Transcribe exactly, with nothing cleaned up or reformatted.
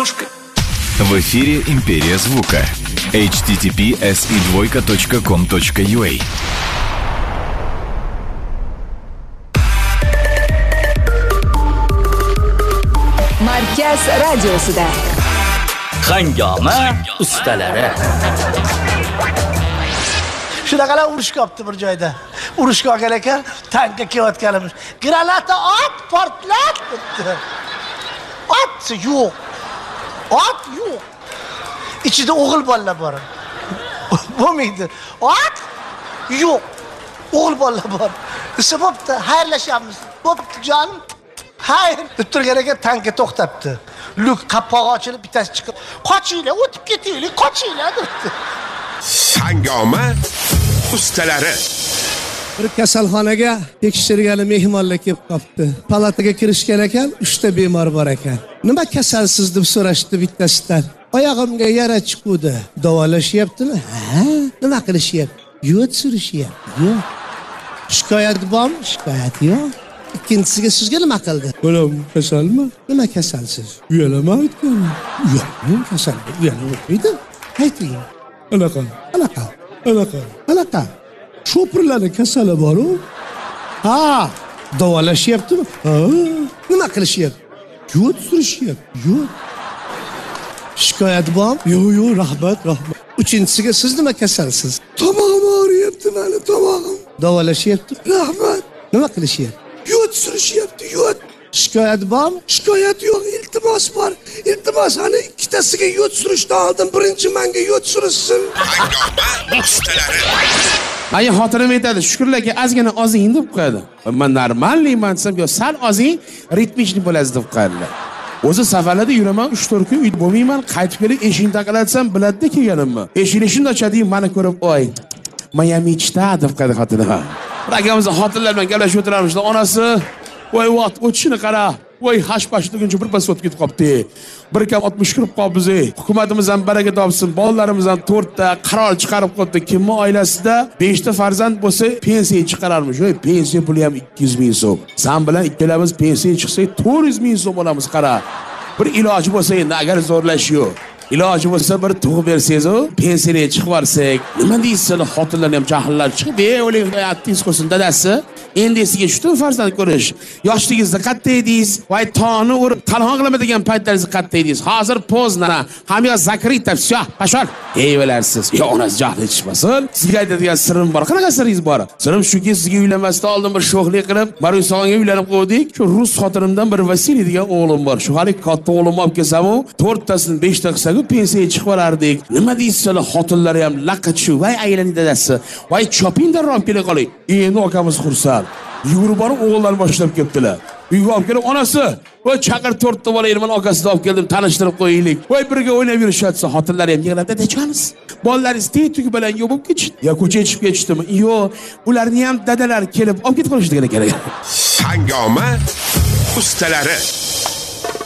девушкой. В эфире «Империя звука». эйч ти ти пи эс и двойка точка ком точка ю а. Markaz radiosida Hangoma ustalari. Shunaqalar urush qopti bir joyda. Urush qolgan ekan, tankga kelayotganimiz. Granata ot portlat debdi. Ot yo'q. Ot yo'q. İçinde o'g'il bolalar bor. Bo'lmaydi. Ot yo'q. O'g'il bolalar bor. Isi bo'pti, xayrlashamiz. Bo'pti jonim. Hayır, deb turgan ekan tankga to'xtabdi. Luk qapog'i ochilib bittasi chiqib, "Qochinglar, o'tib ketinglar, qochinglar" debdi. Hangoma ustalari. Bir kasalxonaga tekshirgani mehmonlar kelib qopti. Palataga kirishgan ekan, uchta bemor bor ekan. Nima kasalsiz deb so'rashdi bittasidan. Oyog'imga yara chiqdi. Davolashyaptimi? Ha, nima qilishyapti? Yo'q surishyapti. Yo'q. Shikoyat bormi? Shikoyat yo'q. İkincisiga sizga nima qildi? Bolam kasalmi? Nima kasalsiz? Uyalama aytgan. Yo'q, kasal. Uyalama aytdi. Ayting. Anaqa, anaqa, anaqa, anaqa. Sho'pirlarning kasali bor-ku. Ha, davolashyaptimi? Ha, nima qilishyapti? Yo'q surishyapti. Yo'q. Shikoyat bormi? Yo'q, yo'q, rahmat, rahmat. Uchinchisiga siz nima kasalsiz? Tomog'im og'riyapti meni, tomog'im. Davolashyapti. Rahmat. Nima qilishyapti? Yo'q surishyapti, yo'q. Shikoyat bormi? Shikoyat yo'q, iltimos bor. Iltimos, ana ikkitasiga yo'q surishdan oldin birinchi menga yo'q surishsin. Hangoma ustalari. Ay xotinim aytadi, shukrlarga ozgina ozing deb qo'yadi. Men normalman desam, yo sal ozing, ritmичный bo'lasiz deb qo'yadilar. O'zi safarlarda yuraman, uch to'rt kun uyda bo'lmayman, qaytib kelib eshikni taqalatsam biladi kelganimni. Eshikni shunday ochadi, meni ko'rib, "Oy, Miami chta" deb qo'yadi xotinim. Bir akamizning xotinlar bilan gaplashib o'tirarmishlar. Onasi, "Voy, vaqt o'tishini qara. Voy, hash-pash deguncha bir pas o'tib ketib qopti. Bir kam oltmish kirib qolibmiz. Hukumatimiz ham baraka topsin. Bolalarimiz ham to'rtta qaror chiqarib qo'ydi. Kimning oilasida beshta farzand bo'lsa, pensiya chiqararmish. Voy, pensiya puli ham ikki yuz ming so'm. Sen bilan ikkalamiz pensiya chiqsak, to'rt yuz ming so'm olamiz, qara. Bir iloji bo'lsa endi agar zo'rlash yo'q. Iloji bo'lsa bir tug'ib bersangiz-ku, pensiyaga chiqib olsak. Nima deysiz, xotinlar ham jahllari chiqib, "Ey, o'ling, aytingiz qo'ysin dadasi. Endi sizga shu farzand ko'rish. Yoshligingizda qattiq edingiz, voy toni urib talon qiladigan paytlaringiz qattiq edingiz. Hozir pozdna. Hamma zakrita, всё, pashol." Ey bo'larsiz. Yo, onasi jahli chiqmasin. Sizga aytadigan sirim bor. Qanaqa siringiz bor? Sirim shuki, sizga uylanmasdan oldin bir sho'xlik qilib, Marusonga uylanib qo'ydik. Shu rus xotinimdan bir Vasiliy degan o'g'lim bor. Shu hali katta o'g'lim olib kelsam-u, to'rttasini beshta qilsak-u pensiyaga chiqib olardik. Nima deysiz, xotinlari ham laqqa shu. Voy aylaning dadasi. Voy chopingdan rom kela qoling. Endi akamiz xursand. Yugurib borib o'g'illar boshlab ketdilar. Uyga olib kelib, "Onasi, voy chaqir to'rtta bola erman akasini olib keldim, tanishtirib qo'yaylik." Voy birga o'ynab yurishadi, xotinlar ham yig'lab, "Dadajonimiz, bolalaringiz teg-tug bilan yo'q bo'lib ketishdi. Ya ko'chaga chiqib ketishdimi?" "Yo'q, ularni ham dadalar kelib olib ketib qolishdi" degan ekan. Hangoma ustalari.